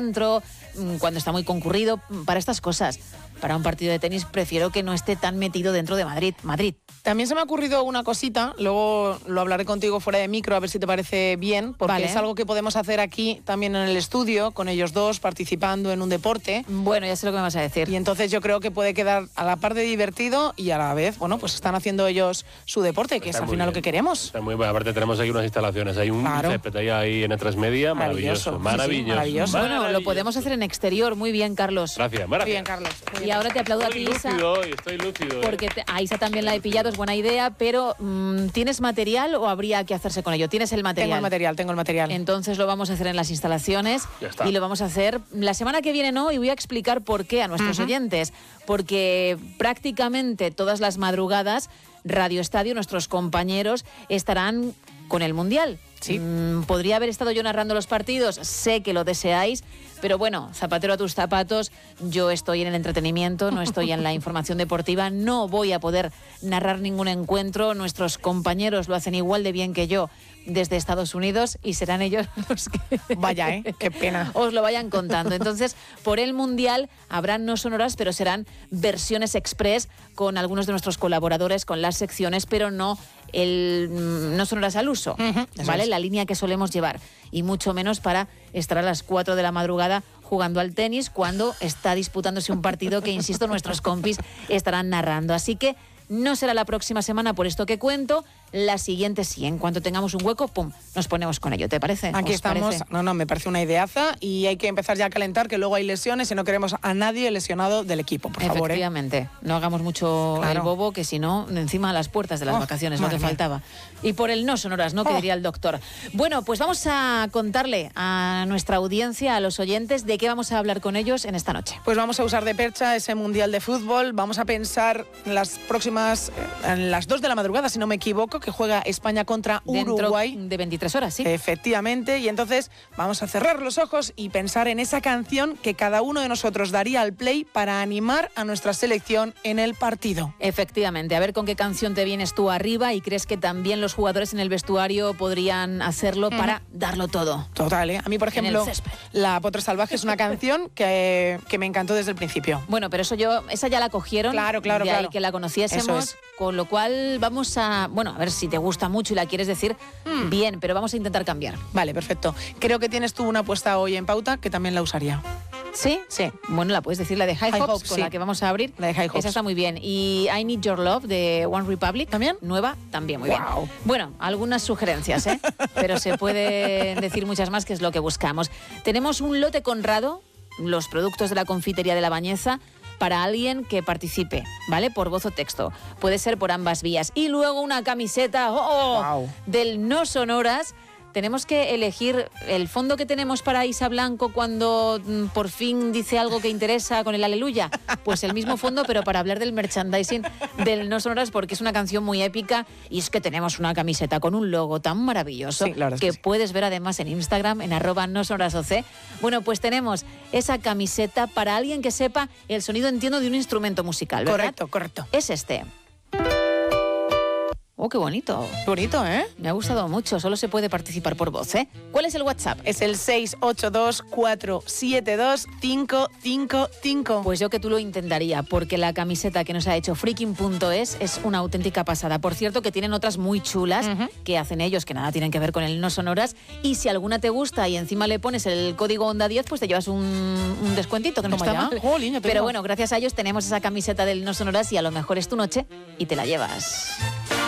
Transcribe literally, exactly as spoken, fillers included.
centro, cuando está muy concurrido, para estas cosas. Para un partido de tenis prefiero que no esté tan metido dentro de Madrid. Madrid. También se me ha ocurrido una cosita, luego lo hablaré contigo fuera de micro, a ver si te parece bien, porque vale. es algo que podemos hacer aquí también en el estudio, con ellos dos, participando en un deporte. Bueno, ya sé lo que me vas a decir. Y entonces yo creo que puede quedar a la par de divertido y a la vez, bueno, pues están haciendo ellos su deporte, que Está es al muy final bien. lo que queremos. Está muy bueno. Aparte tenemos aquí unas instalaciones, hay un Claro. césped ahí, ahí en tres media, maravilloso, Maravilloso. maravilloso. Sí, sí, maravilloso. Bueno, lo maravilloso. podemos hacer en exterior. Muy bien, Carlos. Gracias, Muy gracias. bien, Carlos. Muy Y bien. ahora te aplaudo a ti, Estoy Isa. lúcido hoy, estoy lúcido. ¿eh? Porque te- a Isa también la he pillado, es buena idea, pero mmm, ¿tienes material o habría que hacerse con ello? ¿Tienes el material? Tengo el material, tengo el material. Entonces lo vamos a hacer en las instalaciones Ya está. y lo vamos a hacer la semana que viene, ¿no? Y voy a explicar por qué a nuestros Ujú. oyentes. Porque prácticamente todas las madrugadas, Radio Estadio, nuestros compañeros, estarán con el Mundial. Sí. Mm, ¿Podría haber estado yo narrando los partidos? Sé que lo deseáis, pero bueno, zapatero a tus zapatos, yo estoy en el entretenimiento, no estoy en la información deportiva, no voy a poder narrar ningún encuentro, nuestros compañeros lo hacen igual de bien que yo desde Estados Unidos y serán ellos los que... Vaya, ¿eh? Qué pena. os lo vayan contando. Entonces, por el Mundial habrán no sonoras, pero serán versiones express con algunos de nuestros colaboradores, con las secciones, pero no el mm, no sonoras al uso, Ujú, eso ¿vale? es. La línea que solemos llevar. Y mucho menos para estar a las cuatro de la madrugada jugando al tenis cuando está disputándose un partido que, insisto, nuestros compis estarán narrando. Así que no será la próxima semana por esto que cuento. La siguiente sí, en cuanto tengamos un hueco, pum, nos ponemos con ello. ¿Te parece? Aquí ¿Os estamos. parece? No, no, me parece una ideaza y hay que empezar ya a calentar, que luego hay lesiones y no queremos a nadie lesionado del equipo, por favor. ¿eh? Efectivamente, no hagamos mucho Claro. el bobo, que si no, encima a las puertas de las Oh, vacaciones, no madre te mía. faltaba. Y por el no sonoras, ¿no? Que Oh. diría el doctor. Bueno, pues vamos a contarle a nuestra audiencia, a los oyentes, de qué vamos a hablar con ellos en esta noche. Pues vamos a usar de percha ese Mundial de Fútbol. Vamos a pensar en las próximas, eh, en las dos de la madrugada, si no me equivoco, que juega España contra Uruguay. Dentro de veintitrés horas, sí. Efectivamente, y entonces vamos a cerrar los ojos y pensar en esa canción que cada uno de nosotros daría al play para animar a nuestra selección en el partido. Efectivamente, a ver con qué canción te vienes tú arriba y crees que también los jugadores en el vestuario podrían hacerlo para darlo todo. Total, ¿eh? A mí, por En el ejemplo, césped. La Potra Salvaje es una canción que, que me encantó desde el principio. Bueno, pero eso yo, esa ya la cogieron. Claro, claro, de ahí claro. que la conociésemos. Eso es. Con lo cual vamos a, bueno, a ver si te gusta mucho y la quieres decir Mm. bien, pero vamos a intentar cambiar. Vale, perfecto. Creo que tienes tú una puesta hoy en pauta que también la usaría. ¿Sí? Sí. Bueno, la puedes decir, la de High, High Hopes, Hopes, con sí. la que vamos a abrir. La de High Hopes. Esa está muy bien. Y I Need Your Love, de One Republic. ¿También? Nueva, también, muy Guau. bien. Bueno, algunas sugerencias, ¿eh? Pero se pueden decir muchas más, que es lo que buscamos. Tenemos un lote Conrado, los productos de la confitería de La Bañeza, para alguien que participe, ¿vale? Por voz o texto. Puede ser por ambas vías. Y luego una camiseta ¡oh! Guau. del No Sonoras. Tenemos que elegir el fondo que tenemos para Isa Blanco cuando mm, por fin dice algo que interesa con el Aleluya. Pues el mismo fondo, pero para hablar del merchandising del No Sonoras, porque es una canción muy épica y es que tenemos una camiseta con un logo tan maravilloso Sí, la verdad es que, que sí. puedes ver además en Instagram, en arroba no sonoras oc. Bueno, pues tenemos esa camiseta para alguien que sepa el sonido, entiendo, de un instrumento musical, ¿verdad? Correcto, correcto. Es este. Oh, qué bonito. Bonito, ¿eh? Me ha gustado mucho, solo se puede participar por voz, ¿eh? ¿Cuál es el WhatsApp? Es el seis ocho dos, cuatro siete dos, cinco cinco cinco. Pues yo que tú lo intentaría, porque la camiseta que nos ha hecho freaking punto es es una auténtica pasada. Por cierto, que tienen otras muy chulas Ujú. que hacen ellos, que nada tienen que ver con el No Sonoras. Y si alguna te gusta y encima le pones el código Onda diez, pues te llevas un, un descuentito, que no Toma está ya. mal. Jolín, ya te Pero digo. bueno, gracias a ellos tenemos esa camiseta del No Sonoras y a lo mejor es tu noche y te la llevas.